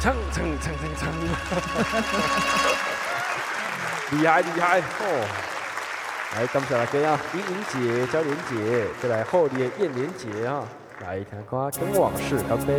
蹭蹭蹭蹭蹭，厉害厉害哦！来，感谢大家啊，英英姐、焦莲姐，再来后年燕莲姐啊，来看看跟往事干杯。